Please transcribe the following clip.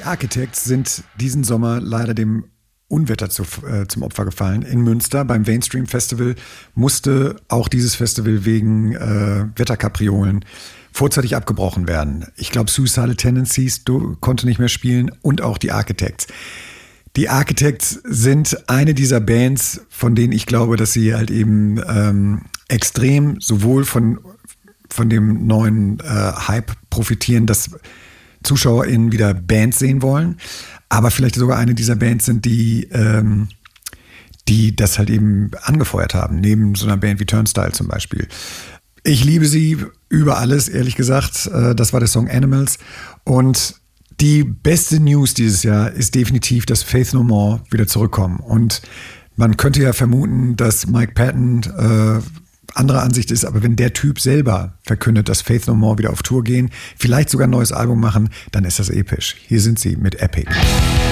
Architects sind diesen Sommer leider dem Unwetter zum Opfer gefallen. In Münster beim Mainstream Festival musste auch dieses Festival wegen Wetterkapriolen vorzeitig abgebrochen werden. Ich glaube, Suicidal Tendencies konnte nicht mehr spielen und auch die Architects. Die Architects sind eine dieser Bands, von denen ich glaube, dass sie halt eben extrem sowohl von dem neuen Hype profitieren, dass ZuschauerInnen wieder Bands sehen wollen, aber vielleicht sogar eine dieser Bands sind, die das halt eben angefeuert haben, neben so einer Band wie Turnstile zum Beispiel. Ich liebe sie über alles, ehrlich gesagt. Das war der Song Animals. Und die beste News dieses Jahr ist definitiv, dass Faith No More wieder zurückkommen. Und man könnte ja vermuten, dass Mike Patton anderer Ansicht ist, aber wenn der Typ selber verkündet, dass Faith No More wieder auf Tour gehen, vielleicht sogar ein neues Album machen, dann ist das episch. Hier sind sie mit Epic.